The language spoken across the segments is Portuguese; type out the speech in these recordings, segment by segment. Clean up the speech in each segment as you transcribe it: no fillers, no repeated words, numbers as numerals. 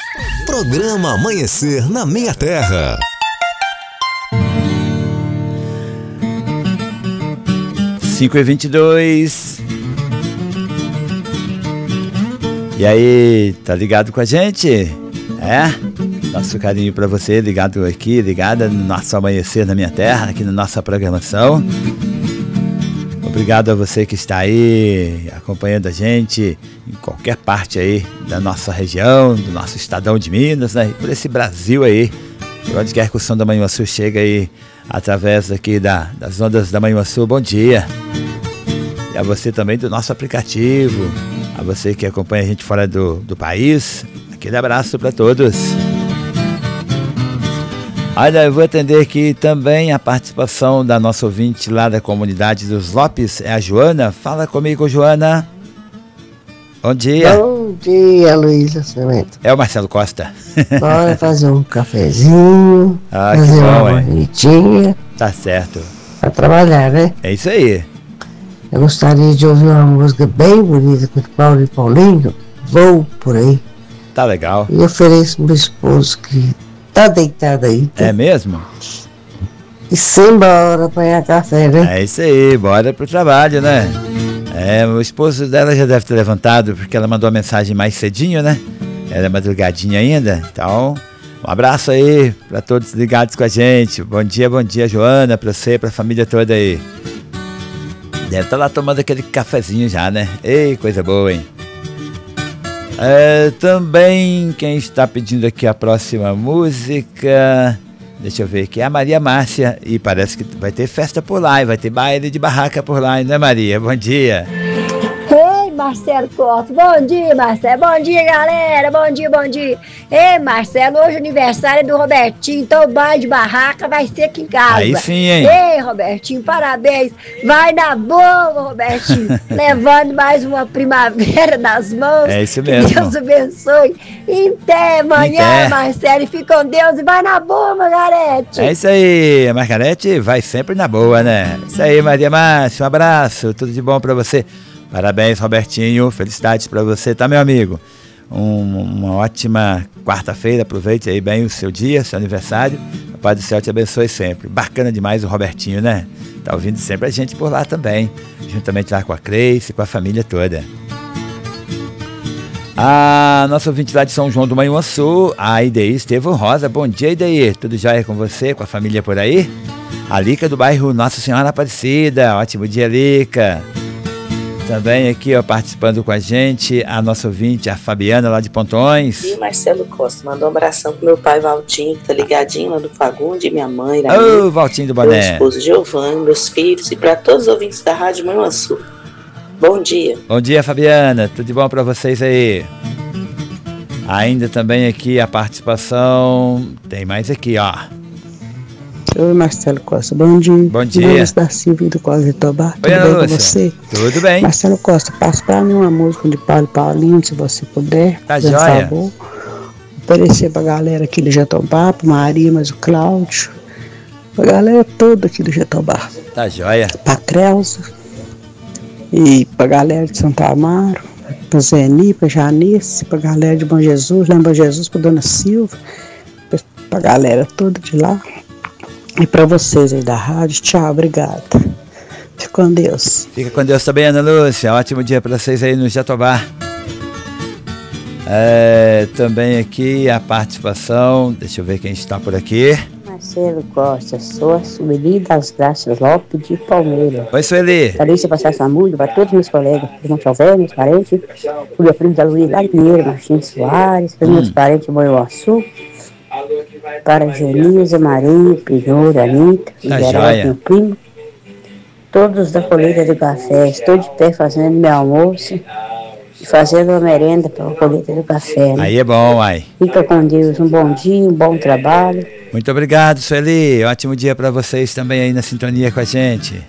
Programa Amanhecer na Minha Terra. Cinco e 22. E aí, tá ligado com a gente? Nosso carinho pra você, ligado aqui, ligada no nosso Amanhecer na Minha Terra, aqui na nossa programação. Obrigado a você que está aí acompanhando a gente em qualquer parte aí da nossa região, do nosso estadão de Minas, né? Por esse Brasil aí, por onde quer que o som da Manhuaçu chegue aí, através aqui das ondas da Manhuaçu. Bom dia! E a você também do nosso aplicativo, a você que acompanha a gente fora do país, aquele abraço para todos. Olha, eu vou atender aqui também a participação da nossa ouvinte lá da comunidade dos Lopes, é a Joana. Fala comigo, Joana. Bom dia. Bom dia, Luísa Cimento. É o Marcelo Costa. Bora fazer um cafezinho, que fazer bom, uma bonitinha. Tá certo. Pra trabalhar, né? É isso aí. Eu gostaria de ouvir uma música bem bonita com o Paulo e Paulinho, Vou Por Aí. Tá legal. E ofereço pro meu esposo que tá deitado aí. Tá? É mesmo? E simbora apanhar café, né? É isso aí, bora pro trabalho, né? O esposo dela já deve ter levantado, porque ela mandou a mensagem mais cedinho, né? Era madrugadinha ainda. Então, um abraço aí pra todos ligados com a gente. Bom dia, Joana, pra você, pra família toda aí. Deve estar lá tomando aquele cafezinho já, né? Ei, coisa boa, hein? Também quem está pedindo aqui a próxima música, deixa eu ver aqui, é a Maria Márcia, e parece que vai ter festa por lá, e vai ter baile de barraca por lá, né, Maria? Bom dia. Ei, Marcelo Costa, bom dia, Marcelo, bom dia, galera, bom dia. Ei, Marcelo, hoje é aniversário do Robertinho, então o baile de barraca vai ser aqui em casa. Aí sim, hein? Ei, Robertinho, parabéns, vai na boa, Robertinho, levando mais uma primavera nas mãos. É isso mesmo. Que Deus abençoe. Até amanhã, Marcelo, e fica com Deus e vai na boa, Margarete. É isso aí, a Margarete vai sempre na boa, né? Isso aí, Maria Márcia, um abraço, tudo de bom pra você. Parabéns, Robertinho, felicidades pra você, tá, meu amigo? Uma ótima quarta-feira, aproveite aí bem o seu dia, seu aniversário. O Pai do Céu te abençoe sempre. Bacana demais o Robertinho, né? Tá ouvindo sempre a gente por lá também, juntamente lá com a Cleice, com a família toda. A nossa ouvinte lá de São João do Manhuaçu, a Ideir Estevão Rosa. Bom dia, Ideir. Tudo jóia com você, com a família por aí? A Lica do bairro Nossa Senhora Aparecida. Ótimo dia, Lica. Também aqui, ó, participando com a gente, a nossa ouvinte, a Fabiana, lá de Pontões. E Marcelo Costa, mandou um abração pro meu pai Valtinho, que tá ligadinho lá do Fagundes, minha mãe, Valtinho do Boné. meu esposo Giovanni, meus filhos e para todos os ouvintes da Rádio Manhuaçu. Bom dia. Bom dia, Fabiana, tudo de bom para vocês aí? Ainda também aqui a participação, tem mais aqui, ó. Oi, Marcelo Costa, bom dia. Bom dia. Lúcia da Silva do Código de Tobá, tudo bem com você? Tudo bem. Marcelo Costa, passa pra mim uma música de Paulo e Paulinho, se você puder. Tá joia. Favor. Oferecer pra galera aqui do Jatobá, pro Maria, mas o Cláudio, pra galera toda aqui do Jatobá. Tá joia. Pra Creuza, e pra galera de Santo Amaro, pra Zeni, pra Janice, pra galera de Bom Jesus, lembra Jesus, pra Dona Silva, pra galera toda de lá. E pra vocês aí da rádio, tchau, obrigada. Fica com Deus. Fica com Deus também, Ana Lúcia. Ótimo dia pra vocês aí no Jatobá. Também aqui a participação, deixa eu ver quem está por aqui. Marcelo Costa, sou a Sueli das Graças Lopes de Palmeiras. Oi, Sueli. Quero você passar essa música para todos os meus colegas, para o Montalvé, meus parentes, para o meu primo da Luísa lá de Pinheiro, Martins Soares, para os meus parentes de Manhuaçu, para Genisa, Marinho, Pinheiro, Anitta, Geraldo, meu primo, todos da colheita do café. Estou de pé fazendo meu almoço e fazendo uma merenda para a colheita do café. Né? Aí é bom, ai. Fica com Deus, um bom dia, um bom trabalho. Muito obrigado, Sueli. Ótimo dia para vocês também aí na sintonia com a gente.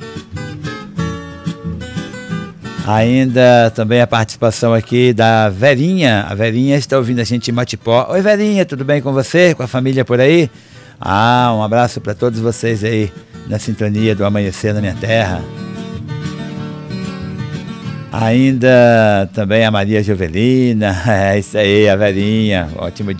Ainda também a participação aqui da Verinha. A Verinha está ouvindo a gente em Matipó. Oi, Verinha, tudo bem com você? Com a família por aí? Um abraço para todos vocês aí na sintonia do Amanhecer na Minha Terra. Ainda também a Maria Jovelina. É isso aí, a Verinha. Ótimo